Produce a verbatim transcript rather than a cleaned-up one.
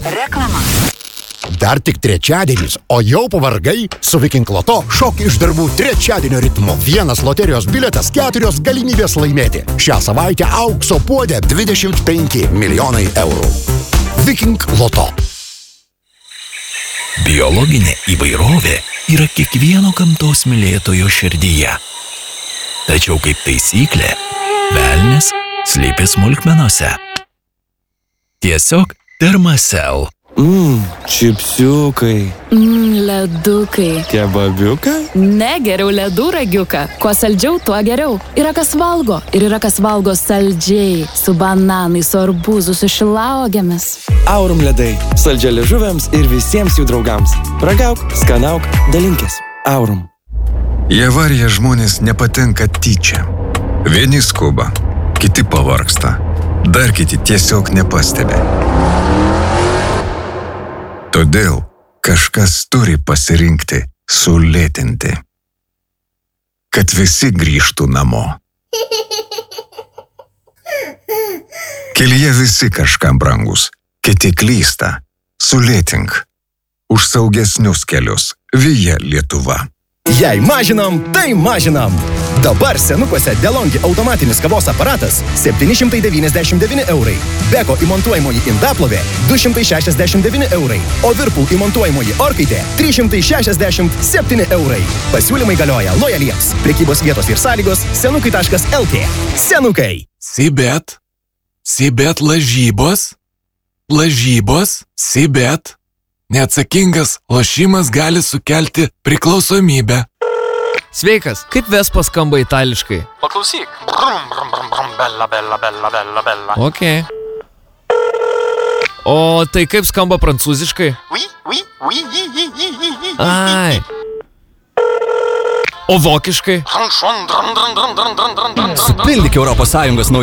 Reklama. Dar tik trečiadienis, o jau pavargai? Su Viking Loto šok iš darbų trečiadienio ritmu. Vienas loterijos biletas, keturios galimybės laimėti. Šią savaitę aukso puodė dvidešimt penki milijonai eurų. Viking Loto. Biologinė įvairovė yra kiekvieno gamtos mylėtojo širdyje. Tačiau kaip taisyklė, velnis slypi smulkmenose. Tiesiog Thermacell. Mmm, čipsiukai. Mmm, ledukai. Kebabiukai? Ne, geriau ledų ragiuką. Kuo saldžiau, tuo geriau. Yra kas valgo. Ir yra kas valgo saldžiai. Su bananai, su arbūzu, su šilauogėmis. Aurum ledai. Saldžia liežuviams ir visiems jų draugams. Ragauk, skanauk, dalinkis. Aurum. Į avariją žmonės nepatenka tyčia. Vieni skuba, kiti pavargsta. Dar kiti tiesiog nepastebi. Todėl kažkas turi pasirinkti sulėtinti, kad visi grįžtų namo. Kelyje visi kažkam brangus, kiti klysta. Sulėtink. Už saugesnius kelius. Via Lietuva. Jei mažinam, tai mažinam. Dabar senukuose DeLonghi automatinis kavos aparatas septyni šimtai devyniasdešimt devyni eurai. Beko įmontuojamoji indaplovė du šimtai šešiasdešimt devyni eurai. O Whirlpool įmontuojamoji orkaitė trys šimtai šešiasdešimt septyni eurai. Pasiūlymai galioja lojaliems. Prekybos vietos ir sąlygos senukai taškas el tė. Senukai. Sibet. Sibet lažybos. Lažybos. Sibet. Neatsakingas lošimas gali sukelti priklausomybę. Sveikas, kaip Vespa skamba itališkai? Paklausyk. Brum, brum, brum, brum, bella, bella, bella, bella, bella. Ok. O tai kaip skamba prancūziškai? Oui, oui, oui, oui, oui, oui, oui. Ai. O vokiškai? Supildyk Europos Sąjungos